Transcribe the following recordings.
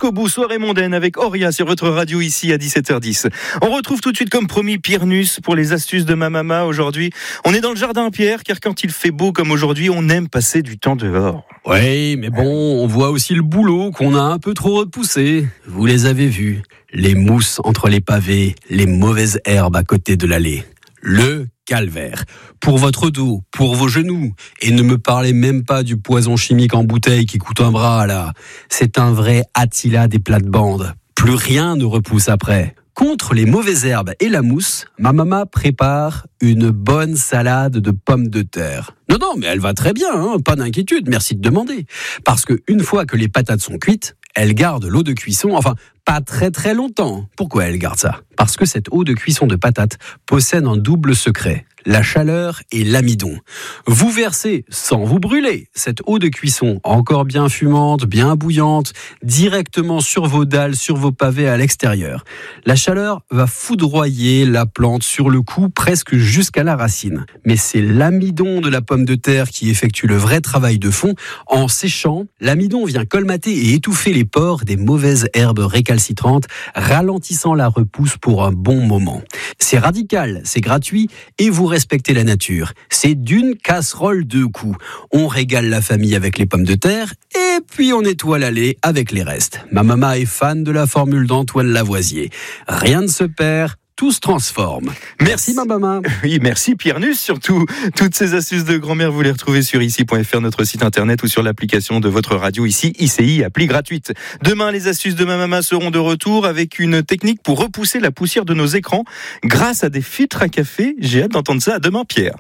jusqu'au bout. Soirée mondaine avec Auria sur votre radio ici à 17h10. On retrouve tout de suite comme promis Pierre Nuss pour les astuces de ma maman. Aujourd'hui, on est dans le jardin Pierre, car quand il fait beau comme aujourd'hui, on aime passer du temps dehors. Oui, mais bon, on voit aussi le boulot qu'on a un peu trop repoussé. Vous les avez vus, les mousses entre les pavés, les mauvaises herbes à côté de l'allée. Le calvaire. Pour votre dos, pour vos genoux. Et ne me parlez même pas du poison chimique en bouteille qui coûte un bras, là. C'est un vrai Attila des plates-bandes. Plus rien ne repousse après. Contre les mauvaises herbes et la mousse, ma maman prépare une bonne salade de pommes de terre. Non, mais elle va très bien, hein, pas d'inquiétude, merci de demander. Parce que une fois que les patates sont cuites, elle garde l'eau de cuisson, enfin, pas très très longtemps. Pourquoi elle garde ça ? Parce que cette eau de cuisson de patates possède un double secret, la chaleur et l'amidon. Vous versez, sans vous brûler, cette eau de cuisson encore bien fumante, bien bouillante, directement sur vos dalles, sur vos pavés à l'extérieur. La chaleur va foudroyer la plante sur le coup, presque jusqu'à la racine. Mais c'est l'amidon de la pomme de terre qui effectue le vrai travail de fond. En séchant, l'amidon vient colmater et étouffer les pores des mauvaises herbes récalcitrantes, ralentissant la repousse pour un bon moment. C'est radical, c'est gratuit et vous respectez la nature. C'est d'une casserole deux coups. On régale la famille avec les pommes de terre et puis on nettoie l'allée avec les restes. Ma maman est fan de la formule d'Antoine Lavoisier. Rien ne se perd, tout se transforme. Merci ma maman. Oui, merci Pierre Nuss. Surtout, toutes ces astuces de grand-mère, vous les retrouvez sur ici.fr, notre site internet, ou sur l'application de votre radio ici, ICI, appli gratuite. Demain, les astuces de ma maman seront de retour avec une technique pour repousser la poussière de nos écrans grâce à des filtres à café. J'ai hâte d'entendre ça. À demain, Pierre.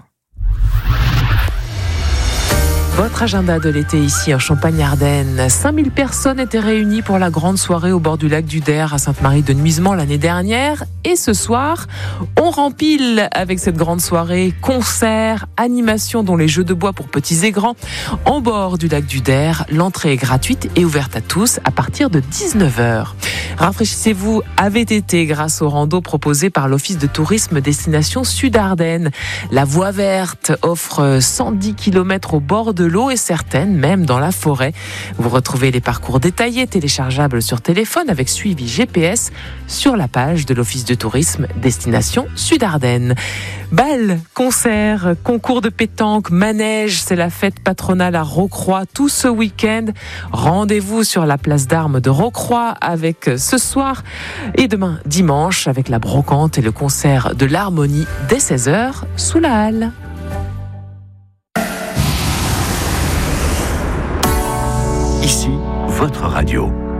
Votre agenda de l'été ici en Champagne-Ardenne. 5000 personnes étaient réunies pour la grande soirée au bord du lac du Der à Sainte-Marie-de-Nuisemont l'année dernière. Et ce soir, on rempile avec cette grande soirée concerts, animations dont les jeux de bois pour petits et grands. En bord du lac du Der, l'entrée est gratuite et ouverte à tous à partir de 19h. Rafraîchissez-vous à VTT grâce au rando proposé par l'Office de tourisme destination Sud-Ardennes. La voie verte offre 110 km au bord de l'eau et certaines même dans la forêt. Vous retrouvez les parcours détaillés téléchargeables sur téléphone avec suivi GPS sur la page de l'Office de tourisme destination Sud-Ardennes. Bal, concerts, concours de pétanque, manège, c'est la fête patronale à Rocroi tout ce week-end. Rendez-vous sur la place d'armes de Rocroi avec ce soir et demain dimanche avec la brocante et le concert de l'harmonie dès 16h sous la halle. Ici, votre radio.